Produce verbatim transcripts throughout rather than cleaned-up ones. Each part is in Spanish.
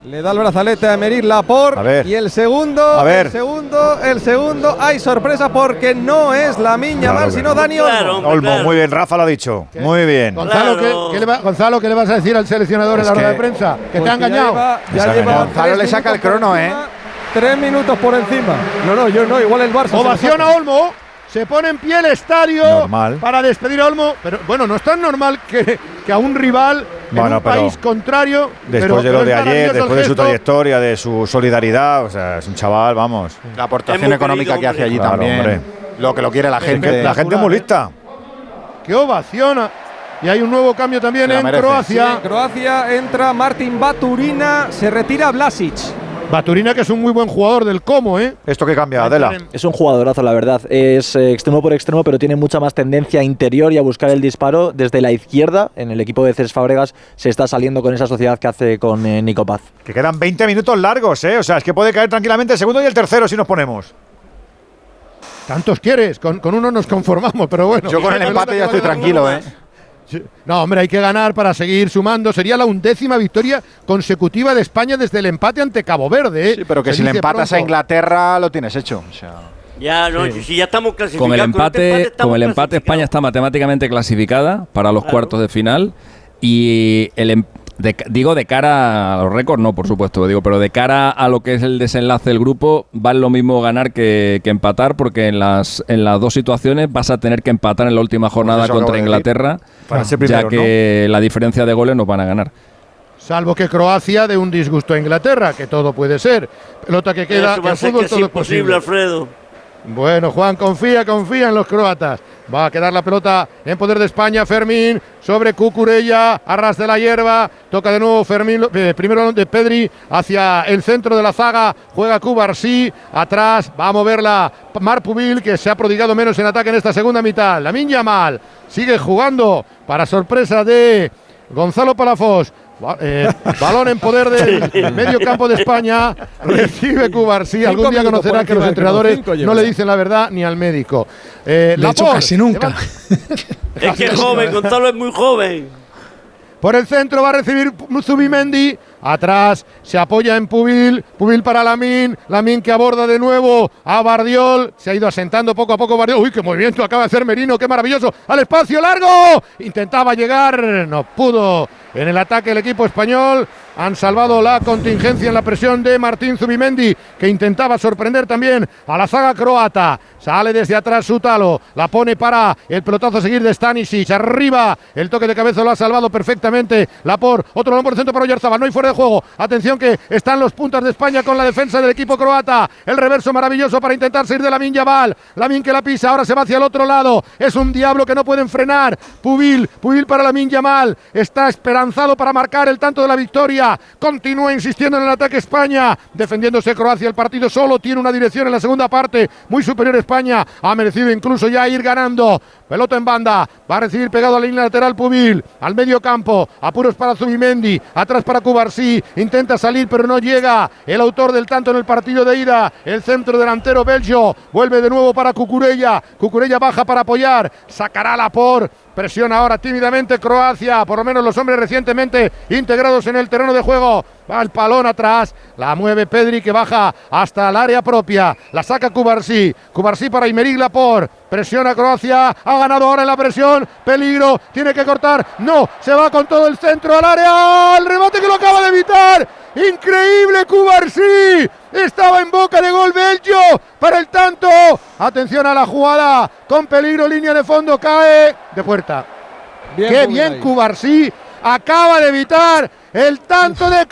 Le da el brazalete a Aymeric Laporte y el segundo, a ver. el segundo, el segundo, hay sorpresa porque no es Lamine Yamal, claro, sino no. Dani Olmo. Claro, Olmo, claro. Muy bien, Rafa lo ha dicho, ¿Qué? Muy bien. Gonzalo, claro. ¿qué, qué le va, Gonzalo, ¿qué le vas a decir al seleccionador es en la rueda de prensa? Que pues te ha engañado. Ya lleva, ya lleva Gonzalo le saca el crono, ¿eh? Tres minutos por encima. No, no, yo no, igual el Barça. Ovación a Olmo. Se pone en pie el estadio normal. Para despedir a Olmo. Pero bueno, no es tan normal que, que a un rival bueno, en un país contrario. Después pero, de lo de ayer, después de su gesto. trayectoria, de su solidaridad, o sea, es un chaval, vamos. La aportación económica que hace allí claro, también. Hombre. Lo que lo quiere la gente. La gente es muy lista. ¡Qué ovación! Y hay un nuevo cambio también en merece. Croacia. Sí, en Croacia entra Martin Baturina, se retira Vlasic. Baturina, que es un muy buen jugador del Como, ¿eh? ¿Esto qué cambia, Adela? Es un jugadorazo, la verdad. Es eh, extremo por extremo, pero tiene mucha más tendencia interior y a buscar el disparo desde la izquierda. En el equipo de Cesc Fábregas se está saliendo con esa sociedad que hace con eh, Nico Paz. Que quedan veinte minutos largos, ¿eh? O sea, es que puede caer tranquilamente el segundo y el tercero si nos ponemos. ¿Tantos quieres? Con, con uno nos conformamos, pero bueno. Yo con el empate ya estoy tranquilo, ¿eh? No, hombre, hay que ganar para seguir sumando. Sería la undécima victoria consecutiva de España desde el empate ante Cabo Verde, ¿eh? Sí, pero que Se si le empatas pronto. a Inglaterra lo tienes hecho. O sea. Ya, no, sí. si ya estamos clasificados. Con el empate, con, este empate con el empate España está matemáticamente clasificada para los claro. cuartos de final. Y el em de, digo de cara a los récords, no, por supuesto, digo, pero de cara a lo que es el desenlace del grupo, vale lo mismo ganar que, que empatar, porque en las, en las dos situaciones vas a tener que empatar en la última jornada pues contra Inglaterra, para ser primero, ya que ¿no? la diferencia de goles nos van a ganar. Salvo que Croacia dé un disgusto a Inglaterra, que todo puede ser. Pelota que queda, Eso va que a ser fútbol que todo es es posible. Alfredo. Bueno, Juan, confía, confía en los croatas. Va a quedar la pelota en poder de España. Fermín sobre Cucurella, arras de la hierba. Toca de nuevo Fermín, eh, primero de Pedri hacia el centro de la zaga. Juega Cubarsí, atrás va a moverla Marc Pubil, que se ha prodigado menos en ataque en esta segunda mitad. Lamine Yamal sigue jugando para sorpresa de Gonzalo Palafox. Eh, balón en poder del medio campo de España. Recibe Cubarsí. Algún día conocerá que los entrenadores no le dicen la verdad ni al médico. Eh, de hecho, casi nunca. Es que es joven, Gonzalo es muy joven. Por el centro va a recibir Zubimendi. Atrás se apoya en Pubil. Pubil para Lamine. Lamine que aborda de nuevo a Bardiol. Se ha ido asentando poco a poco Bardiol. Uy, qué movimiento acaba de hacer Merino. Qué maravilloso. Al espacio largo. Intentaba llegar. No pudo. En el ataque el equipo español. Han salvado la contingencia en la presión de Martín Zubimendi, que intentaba sorprender también a la zaga croata. Sale desde atrás Sutalo, la pone para el pelotazo a seguir de Stanisic. Arriba, el toque de cabeza lo ha salvado perfectamente Laporte. Otro balón por el centro para Oyarzabal, no hay fuera de juego. Atención que están los puntas de España con la defensa del equipo croata. El reverso maravilloso para intentar salir de Lamine Yamal. Lamine que la pisa, ahora se va hacia el otro lado. Es un diablo que no pueden frenar. Pubil, Pubil para Lamine Yamal. Está esperanzado para marcar el tanto de la victoria. Continúa insistiendo en el ataque España, defendiéndose Croacia. El partido solo tiene una dirección en la segunda parte, muy superior España. Ha merecido incluso ya ir ganando. Pelota en banda, va a recibir pegado a la línea lateral Pubil, al medio campo, apuros para Zubimendi, atrás para Cubarsí, intenta salir pero no llega. El autor del tanto en el partido de ida, el centro delantero belgio, vuelve de nuevo para Cucurella. Cucurella baja para apoyar, sacará Laporte. Presiona ahora tímidamente Croacia, por lo menos los hombres recientemente integrados en el terreno de juego. Va el palón atrás, la mueve Pedri que baja hasta el área propia. La saca Cubarsí, Cubarsí para Aymeric Laporte. Presiona Croacia, ha ganado ahora en la presión. Peligro, tiene que cortar. No, se va con todo el centro al área. El remate que lo acaba de evitar. Increíble Cubarsí. Estaba en boca de gol belgio para el tanto. Atención a la jugada. Con peligro, línea de fondo, cae de puerta. Bien, Qué bien Cubarsí. Acaba de evitar el tanto de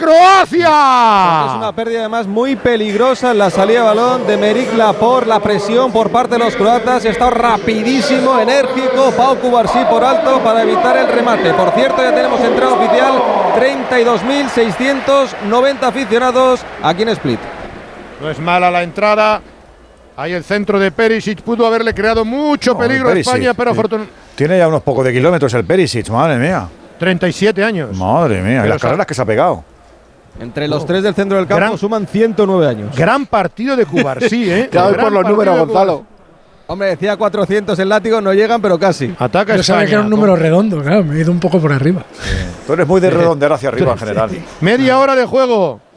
Croacia. Es una pérdida además muy peligrosa en la salida de balón de Aymeric Laporte. La presión por parte de los croatas. Está rapidísimo, enérgico Pau Cubarsí por alto para evitar el remate. Por cierto, ya tenemos entrada oficial. treinta y dos mil seiscientos noventa aficionados aquí en Split. No es mala la entrada. Ahí el centro de Perisic pudo haberle creado mucho peligro a España, pero afortunadamente. Tiene ya unos pocos de kilómetros el Perisic, madre mía. treinta y siete años. Madre mía, y las carreras que se ha pegado. Entre los oh. tres del centro del campo gran, suman ciento nueve años. Gran partido de Cubarsí, ¿eh? Claro, por los números, Gonzalo. Hombre, decía cuatrocientos el látigo, no llegan, pero casi. Ataca Yo sabía que era un número redondo, claro, me he ido un poco por arriba. Sí. Tú eres muy de redondear hacia arriba en general. Media hora de juego.